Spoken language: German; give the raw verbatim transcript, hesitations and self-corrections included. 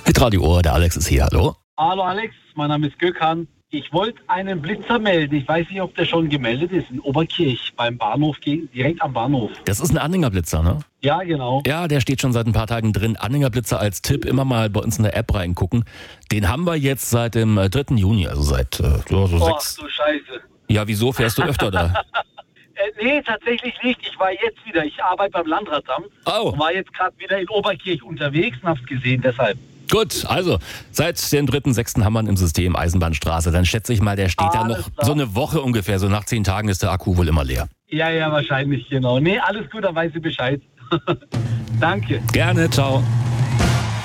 Mit Radio Ohr, der Alex ist hier, hallo. Hallo Alex, mein Name ist Gökhan. Ich wollte einen Blitzer melden. Ich weiß nicht, ob der schon gemeldet ist. In Oberkirch beim Bahnhof, direkt am Bahnhof. Das ist ein Anhängerblitzer, ne? Ja, genau. Ja, der steht schon seit ein paar Tagen drin. Anhängerblitzer als Tipp, immer mal bei uns in der App reingucken. Den haben wir jetzt seit dem dritten Juni, also seit äh, so, so oh, sechs... du Scheiße. Ja, wieso? Fährst du öfter da? äh, nee, tatsächlich nicht. Ich war jetzt wieder, ich arbeite beim Landratamt. Oh. Und war jetzt gerade wieder in Oberkirch unterwegs und hab's gesehen, deshalb. Gut, also seit dem dritten sechsten haben wir ihn im System Eisenbahnstraße. Dann schätze ich mal, der steht da noch klar. so eine Woche ungefähr. So nach zehn Tagen ist der Akku wohl immer leer. Ja, ja, wahrscheinlich, genau. Nee, alles gut, dann weiß ich Bescheid. Danke. Gerne, ciao.